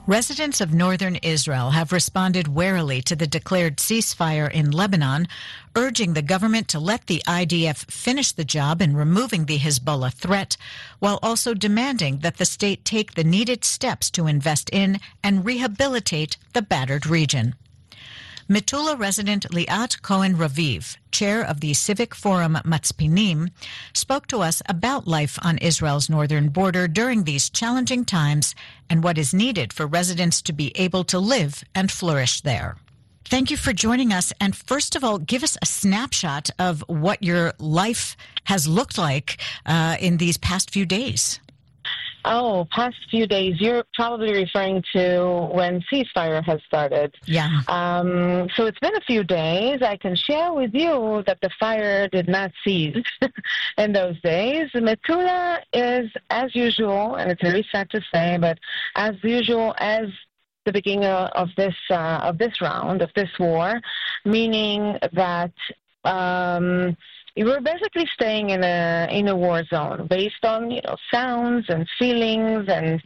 Residents of northern Israel have responded warily to the declared ceasefire in Lebanon, urging the government to let the IDF finish the job in removing the Hezbollah threat, while also demanding that the state take the needed steps to invest in and rehabilitate the battered region. Metula resident Liat Cohen-Raviv, chair of the civic forum Matzpinim, spoke to us about life on Israel's northern border during these challenging times and what is needed for residents to be able to live and flourish there. Thank you for joining us. And first of all, give us a snapshot of what your life has looked like in these past few days. Oh, past few days. You're probably referring to when ceasefire has started. Yeah. So it's been a few days. I can share with you that the fire did not cease in those days. Metula is, as usual, and it's very sad to say, but as usual as the beginning of this round, of this war, meaning that we're basically staying in a war zone based on sounds and feelings and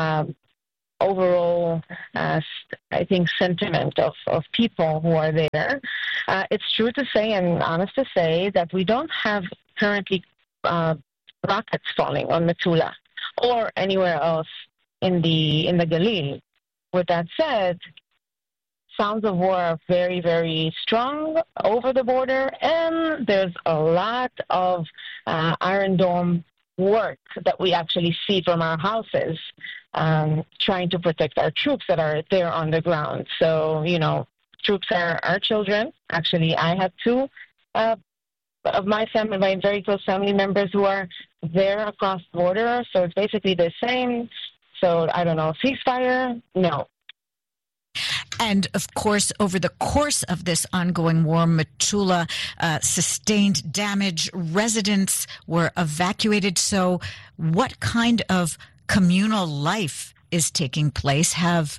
overall I think sentiment of people who are there. It's true to say and honest to say that we don't have currently rockets falling on Metula or anywhere else in the Galil. With that said, sounds of war are very, very strong over the border, and there's a lot of Iron Dome work that we actually see from our houses, trying to protect our troops that are there on the ground. So, troops are our children. Actually, I have two of my family, my very close family members who are there across the border, so it's basically the same. So, I don't know, ceasefire? No. And, of course, over the course of this ongoing war, Metula sustained damage. Residents were evacuated. So what kind of communal life is taking place?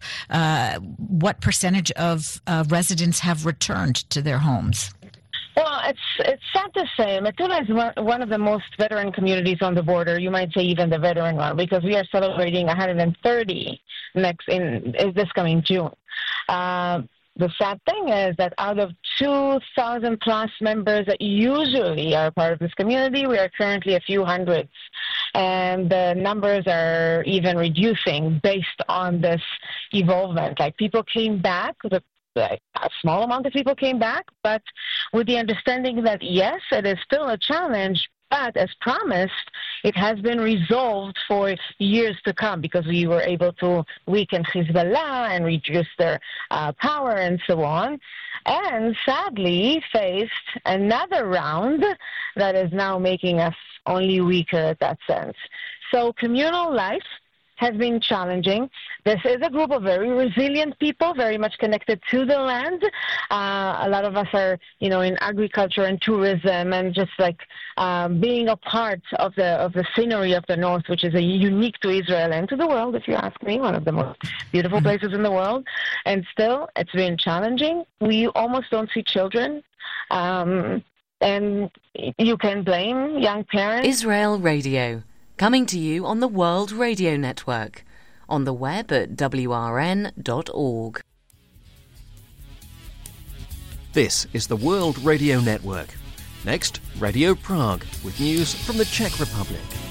What percentage of residents have returned to their homes? Well, it's sad to say. Metula is one of the most veteran communities on the border. You might say even the veteran one, because we are celebrating 130 this coming June. The sad thing is that out of 2,000 plus members that usually are part of this community, we are currently a few hundreds. And the numbers are even reducing based on this evolvement. Like people came back, a small amount of people came back, but with the understanding that, yes, it is still a challenge, but as promised, it has been resolved for years to come because we were able to weaken Hezbollah and reduce their power and so on. And sadly, faced another round that is now making us only weaker at that sense. So communal life has been challenging. This is a group of very resilient people, very much connected to the land. A lot of us are, in agriculture and tourism, and just like being a part of the scenery of the North, which is unique to Israel and to the world, if you ask me, one of the most beautiful places in the world. And still, it's been challenging. We almost don't see children. And you can blame young parents. Israel Radio, coming to you on the World Radio Network, on the web at wrn.org. This is the World Radio Network. Next, Radio Prague with news from the Czech Republic.